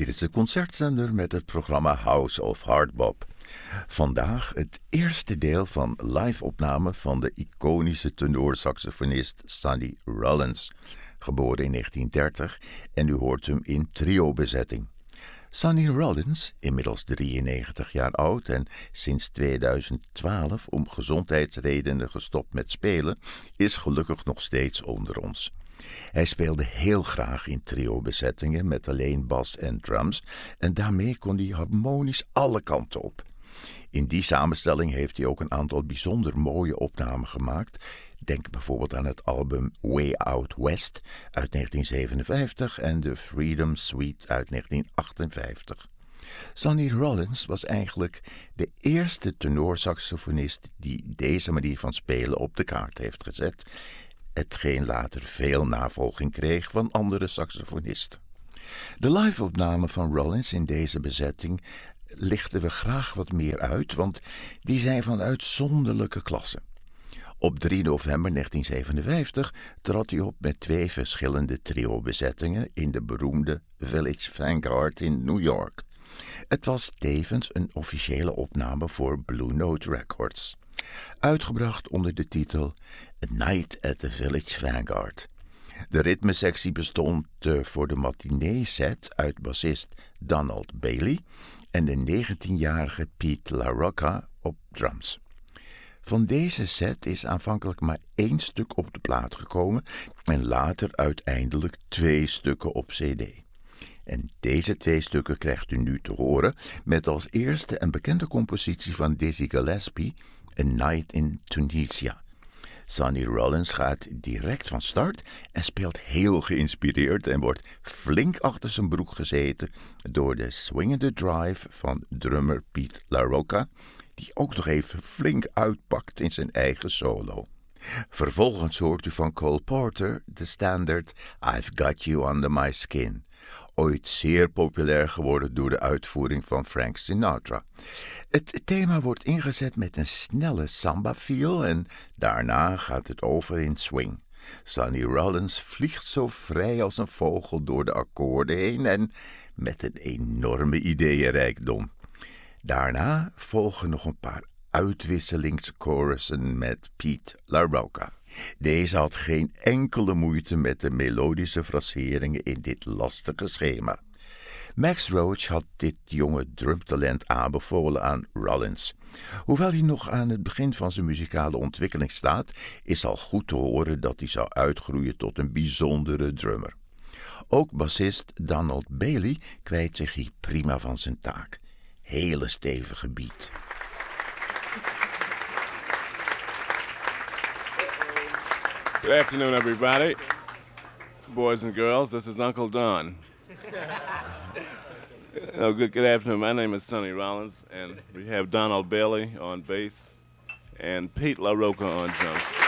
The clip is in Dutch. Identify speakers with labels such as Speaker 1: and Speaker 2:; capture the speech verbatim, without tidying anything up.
Speaker 1: Hier is de concertzender met het programma House of Hardbop. Vandaag het eerste deel van live-opname van de iconische tenorsaxofonist Sonny Rollins, geboren in negentien dertig, en u hoort hem in trio-bezetting. Sonny Rollins, inmiddels drieënnegentig jaar oud en sinds tweeduizend twaalf om gezondheidsredenen gestopt met spelen, is gelukkig nog steeds onder ons. Hij speelde heel graag in trio-bezettingen met alleen bas en drums en daarmee kon hij harmonisch alle kanten op. In die samenstelling heeft hij ook een aantal bijzonder mooie opnamen gemaakt. Denk bijvoorbeeld aan het album Way Out West uit negentien zevenenvijftig en de Freedom Suite uit negentien achtenvijftig. Sonny Rollins was eigenlijk de eerste tenorsaxofonist die deze manier van spelen op de kaart heeft gezet, hetgeen later veel navolging kreeg van andere saxofonisten. De live-opname van Rollins in deze bezetting lichten we graag wat meer uit, want die zijn van uitzonderlijke klasse. Op drie november negentien zevenenvijftig trad hij op met twee verschillende trio-bezettingen in de beroemde Village Vanguard in New York. Het was tevens een officiële opname voor Blue Note Records, uitgebracht onder de titel A Night at the Village Vanguard. De ritmesectie bestond uh, voor de matinee-set uit bassist Donald Bailey en de negentienjarige Pete LaRocca op drums. Van deze set is aanvankelijk maar één stuk op de plaat gekomen en later uiteindelijk twee stukken op cd. En deze twee stukken krijgt u nu te horen met als eerste een bekende compositie van Dizzy Gillespie, A Night in Tunisia. Sonny Rollins gaat direct van start en speelt heel geïnspireerd en wordt flink achter zijn broek gezeten door de swingende drive van drummer Pete LaRocca, die ook nog even flink uitpakt in zijn eigen solo. Vervolgens hoort u van Cole Porter de standaard I've Got You Under My Skin, ooit zeer populair geworden door de uitvoering van Frank Sinatra. Het thema wordt ingezet met een snelle samba-feel en daarna gaat het over in swing. Sonny Rollins vliegt zo vrij als een vogel door de akkoorden heen en met een enorme ideeënrijkdom. Daarna volgen nog een paar uitwisselingschorussen met Pete LaRocca. Deze had geen enkele moeite met de melodische fraseringen in dit lastige schema. Max Roach had dit jonge drumtalent aanbevolen aan Rollins. Hoewel hij nog aan het begin van zijn muzikale ontwikkeling staat, is al goed te horen dat hij zou uitgroeien tot een bijzondere drummer. Ook bassist Donald Bailey kwijt zich hier prima van zijn taak. Hele stevige beat.
Speaker 2: Good afternoon, everybody. Boys and girls, this is Uncle Don. oh, good, good afternoon. My name is Sonny Rollins, and we have Donald Bailey on bass and Pete LaRocca on drums.